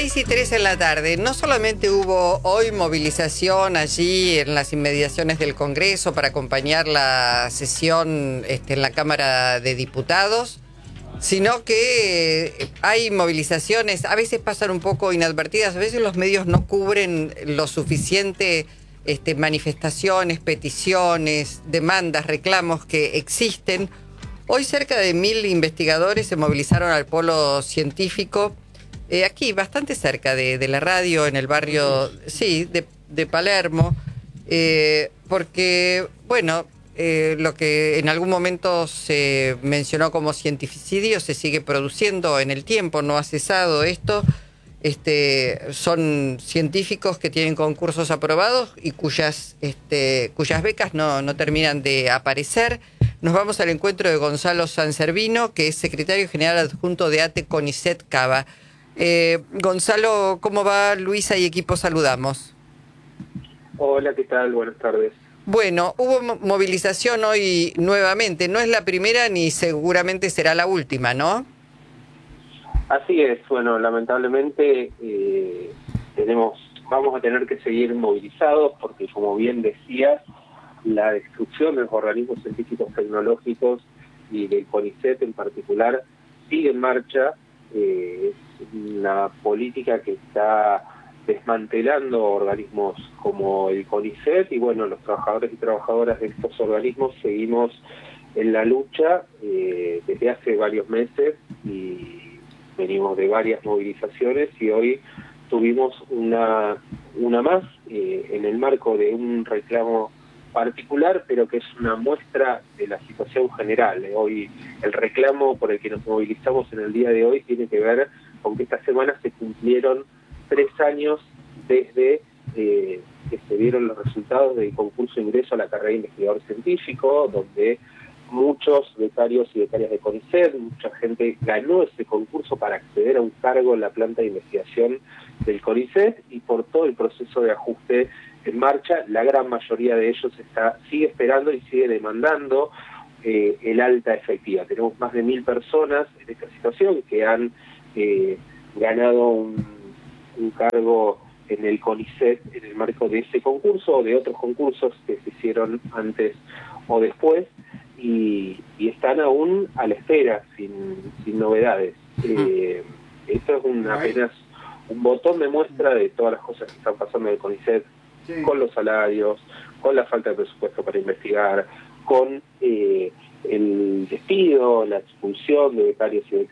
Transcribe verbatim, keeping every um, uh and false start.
seis y tres en la tarde. No solamente hubo hoy movilización allí en las inmediaciones del Congreso para acompañar la sesión este, en la Cámara de Diputados, sino que eh, hay movilizaciones, a veces pasan un poco inadvertidas, a veces los medios no cubren lo suficiente este, manifestaciones, peticiones, demandas, reclamos que existen. Hoy cerca de mil investigadores se movilizaron al polo científico, eh, aquí bastante cerca de, de la radio, en el barrio, sí, de, de Palermo, eh, porque, bueno, eh, lo que en algún momento se mencionó como cientificidio se sigue produciendo en el tiempo, no ha cesado esto. Este, son científicos que tienen concursos aprobados y cuyas, este, cuyas becas no, no terminan de aparecer. Nos vamos al encuentro de Gonzalo Sanservino, que es secretario general adjunto de ATE CONICET Cava. Eh, Gonzalo, ¿cómo va? Luisa y equipo saludamos. Hola, ¿qué tal? Buenas tardes. Bueno, hubo movilización hoy nuevamente. No es la primera ni seguramente será la última, ¿no? Así es. Bueno, lamentablemente eh, tenemos, vamos a tener que seguir movilizados porque, como bien decías, la destrucción de los organismos científicos tecnológicos y del CONICET en particular sigue en marcha. Eh, es una política que está desmantelando organismos como el CONICET y bueno, los trabajadores y trabajadoras de estos organismos seguimos en la lucha eh, desde hace varios meses y venimos de varias movilizaciones y hoy tuvimos una, una más eh, en el marco de un reclamo particular, pero que es una muestra de la situación general. Hoy el reclamo por el que nos movilizamos en el día de hoy tiene que ver con que esta semana se cumplieron tres años desde eh, que se dieron los resultados del concurso de ingreso a la carrera de investigador científico, donde muchos becarios y becarias de CONICET, mucha gente ganó ese concurso para acceder a un cargo en la planta de investigación del CONICET y por todo el proceso de ajuste en marcha, la gran mayoría de ellos está sigue esperando y sigue demandando eh, el alta efectiva. Tenemos más de mil personas en esta situación que han eh, ganado un, un cargo en el CONICET en el marco de ese concurso o de otros concursos que se hicieron antes o después y, y están aún a la espera, sin, sin novedades. Eh, esto es un, apenas un botón de muestra de todas las cosas que están pasando en el CONICET, sí, con los salarios, con la falta de presupuesto para investigar, con eh, el despido, la expulsión de becarios y